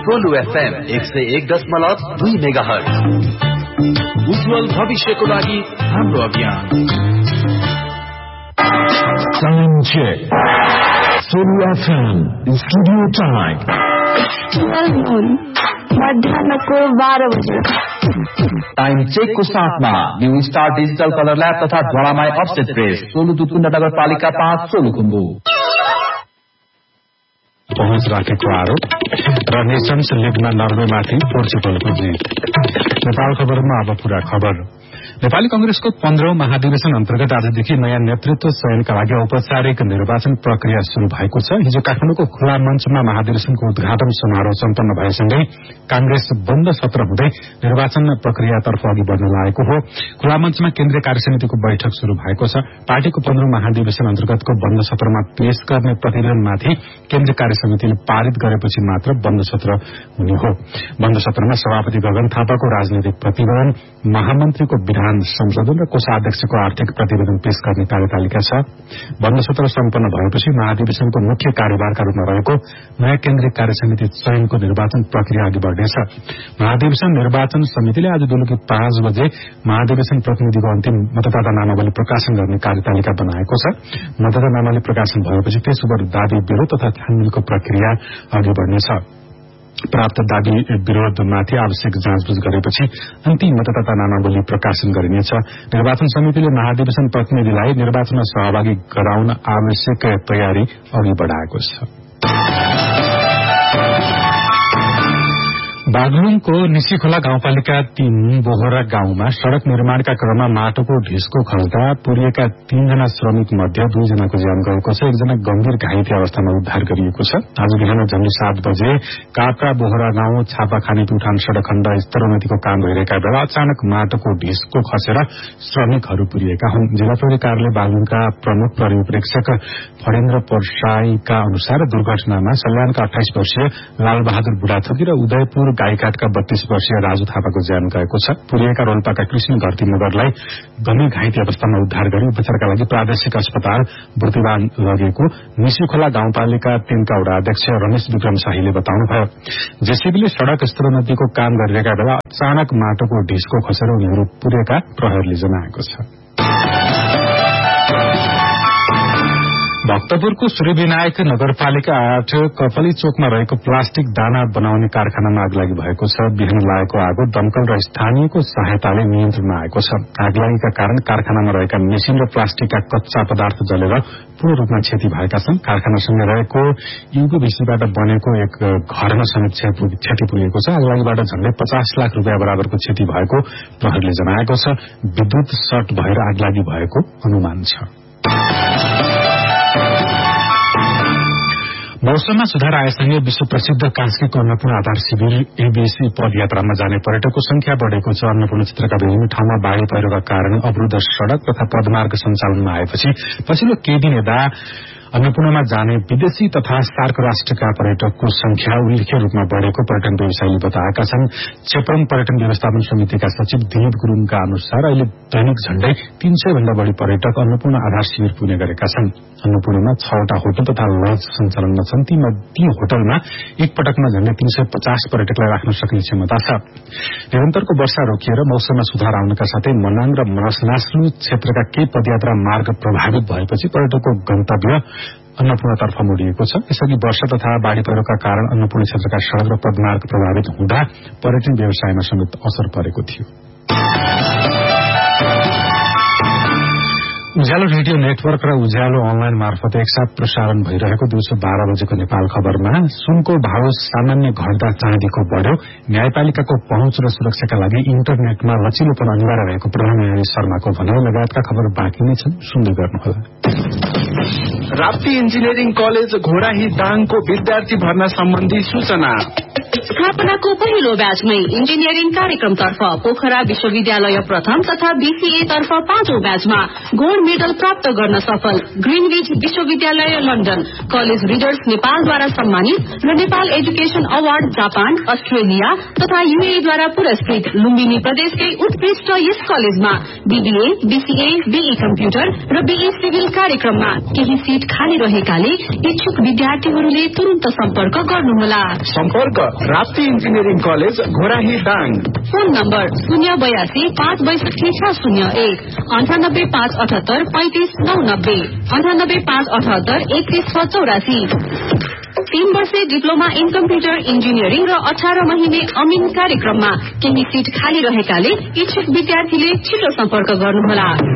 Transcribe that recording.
Solu FM 101.2 megahertz. उज्जवल भविष्यको लागि हाम्रो अभियान। Time check. Solu FM studio time. मध्याहको 12 बजे। टाइम चेक को साथमा new star digital colour lab तथा ज्वालामाई अफसेट प्रेस, सोलु दुतुण्ड नगरपालिका 5 सोलुखुम्बु। पहुँच राखेको आरोप र नेशन्स लिगमा नर्वेमाथि पोर्चुगलको जित। नेपाल खबरमा अब पूरा खबर। नेपाली कंग्रेसको 15औं महाधिवेशन अन्तर्गत आजदेखि नयाँ नेतृत्व चयनका लागि औपचारिक निर्वाचन प्रक्रिया शुरू भएको छ। हिजो काठमाडौँको खुला मञ्चमा महाधिवेशनको उद्घाटन समारोह सम्पन्न भएसँगै कांग्रेस बन्द सत्र हुँदै निर्वाचन प्रक्रियातर्फ अघि बढ़न लागेको हो। खुला मञ्चमा केन्द्रीय कार्यसमितिको बैठक शुरू भएको छ। पार्टीको 15औं महाधिवेशन अन्तर्गतको बन्द सत्रमा पेश गर्ने प्रतिवेदनमाथि केन्द्रीय कार्यसमितिले पारित गरेपछि मात्र बन्द सत्र हुने हो। बन्द सत्रमा सभापति गगन थापाको राजनैतिक प्रतिवेदन, महामन्त्रीको विधान संशोधन र कोषाध्यक्षको आर्थिक प्रतिवेदन पेश गर्ने कार्यतालिका छ। बन्द सत्र सम्पन्न भएपछि महाधिवेशनको मुख्य कार्यभारका रूपमा रहेको नयाँ केन्द्रीय कार्यसमिति चयनको निर्वाचन प्रक्रिया अघि बढ़नेछ। महाधिवेशन निर्वाचन समितिले आज बेलुकी 5 बजे महाधिवेशन प्रतिनिधिको अन्तिम मतदाता नामावली प्रकाशन गर्ने कार्यतालिका बनाएको छ। मतदाता नामावली प्रकाशन भएपछि त्यसो दावी विरोध तथा छानबिनको प्रक्रिया अघि बढ़नेछ। प्राप्त दावी विरोधमाथि आवश्यक जाँचबुझ गरेपछि अन्तिम मतदाता नामावली प्रकाशन गरिनेछ। निर्वाचन समितिले महाधिवेशन प्रतिनिधिलाई निर्वाचनमा सहभागी गराउन आवश्यक तयारी अघि बढ़ाएको छ। बागलुङको निसीखोला गाउँपालिका 3 बोहरा गाउँमा सड़क निर्माणका क्रममा माटोको ढिस्को खस्दा पुरिएका 3 जना श्रमिक मध्ये 2 जनाको ज्यान गएको छ। 1 जना गम्भीर घाइते अवस्थामा उद्धार गरिएको छ। आज बिहान झन्डै 7 बजे काप्रा बोहरा गाउँ छापाखानी प्युठान सड़क खण्ड स्तरोन्नतिको काम भइरहेका बेला अचानक माटोको ढिस्को खसेर श्रमिकहरू पुरिएका हुन्। जिल्ला प्रहरी कार्यालय बागलुङका प्रमुख प्रहरी प्रेक्षक फणेन्द्र पर्साईका अनुसार दुर्घटनामा सल्यानका 28 वर्षीय लालबहादुर बुढाथोकी र उदयपुर गाईघाटका 32 वर्षीय राजु थापाको ज्यान गएको छ। पुरिएका रोल्पाका कृष्ण घरती मगरलाई गम्भीर घाइते अवस्थामा उद्धार गरी उपचारका लागि प्रादेशिक अस्पताल बुर्तिवान लगेको निसीखोला गाउँपालिका 3 का वडा अध्यक्ष रमेश विक्रम शाहीले बताउनुभयो। जेसीबीले सड़क स्तरोन्नतिको काम गरिरहेका बेला अचानक माटोको ढिस्को खसेर उनीहरू पुरेका प्रहरीले जनाएको छ। भक्तपुरको सूर्यविनायक नगरपालिका 8 कपली चोकमा रहेको प्लास्टिक दाना बनाउने कारखानामा आगलागी भएको छ। बिहान लागेको आगो दमकल र स्थानीयको सहायताले नियन्त्रणमा आएको छ। आगलागीका कारण कारखानामा रहेका मेसिन र प्लास्टिकका कच्चा पदार्थ जलेर पूर्ण रूपमा क्षति भएका छन्। कारखानासँग रहेको युगोभिसीबाट बनेको एक घरमा समेत क्षति पुगेको छ। आगलागीबाट झण्डै 50 लाख रुपियाँ बराबरको क्षति भएको प्रहरीले जनाएको छ। विद्युत सर्ट भएर आगलागी भएको अनुमान छ। मौसममा सुधार आएसँगै विश्व प्रसिद्ध कास्कीको अन्नपूर्ण आधार शिविर एबीसी पदयात्रामा जाने पर्यटकको संख्या बढ़ेको छ। अन्नपूर्ण क्षेत्रका विभिन्न ठाउँमा बाढ़ी पहिरोका कारण अवरुद्ध सड़क तथा पदमार्ग सञ्चालनमा आएपछि पछिल्लो केही दिन यता अन्नपूर्णमा जाने विदेशी तथा सार्क राष्ट्रका पर्यटकको संख्या उल्लेख्य रूपमा बढ़ेको पर्यटन व्यवसायीले बताएका छन्। चेपरम पर्यटन व्यवस्थापन समितिका सचिव दिलीप गुरूङका अनुसार अहिले दैनिक झण्डै 300 भन्दा बढ़ी पर्यटक अन्नपूर्ण आधार शिविर पुग्ने गरेका छन्। अन्नपूर्णमा 6वटा होटल तथा लज सञ्चालनमा छन्। ती होटलमा एक पटकमा झण्डै 350 पर्यटकलाई राख्न सक्ने क्षमता छ। निरन्तरको वर्षा रोकिएर मौसममा सुधार आउनका साथै मनाङ र मनसनास्लु क्षेत्रका केही पदयात्रा मार्ग प्रभावित भएपछि पर्यटकको गन्तव्य अन्नपूर्णतर्फ मोडिएको छ। यसअघि वर्षा तथा बाढ़ी पहिरोका कारण अन्नपूर्ण क्षेत्रका सड़क र पदमार्ग प्रभावित हुँदा पर्यटन व्यवसायमा समेत असर परेको थियो। उज्यालो रेडियो नेटवर्क र उज्यालो अनलाइन मार्फत एकसाथ प्रसारण भइरहेको दिउँसो 12 बजेको नेपाल खबरमा सुनको भाव सामान्य घट्दा चाँदीको बढ्यो, न्यायपालिकाको पहुँच र सुरक्षाका लागि इन्टरनेटमा लचिलोपन अनिवार्य रहेको प्रधान न्यायाधीश शर्माको भनाइ लगायतका खबर बाँकी नै छन्। सुन्दै गर्नुहोला। राप्ती इन्जिनियरिङ कलेज घोडाही दाङको विद्यार्थी भर्ना सम्बन्धी सूचना। स्थापनाको पहिलो ब्याचमै इन्जिनियरिङ कार्यक्रमतर्फ पोखरा विश्वविद्यालय प्रथम तथा बीसीए तर्फ 5औं ब्याचमा गोल्ड मेडल प्राप्त गर्न सफल ग्रीनविच विश्वविद्यालय लन्डन कलेज रिडर्स नेपालद्वारा सम्मानित र Nepal education award Japan, Australia तथा यूएईद्वारा पुरस्कृत लुम्बिनी प्रदेशकै उत्कृष्ट यस कलेजमा बीबीए, बीसीए, बीई कम्प्युटर र बीई सिभिल कार्यक्रममा केही सीट खाली रहेकाले इच्छुक विद्यार्थीहरूले तुरन्त सम्पर्क गर्नुहोला। सम्पर्क Rapti engineering college Ghorahi Dang. Phone number 082-562-601 98-578-3590 98-578-3184। 3 वर्षे डिप्लोमा इन कम्प्युटर इन्जिनियरिङ र 18 महिने अमिन कार्यक्रममा केही सीट खाली रहेकाले इच्छुक विद्यार्थीले छिटो सम्पर्क गर्नुहोला।